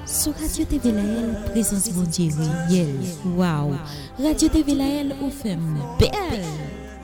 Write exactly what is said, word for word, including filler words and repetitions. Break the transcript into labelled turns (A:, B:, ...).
A: Sur Radio T V Laël, présence bon Dieu, Riel. Waouh! Radio T V Laël, ou femme belle!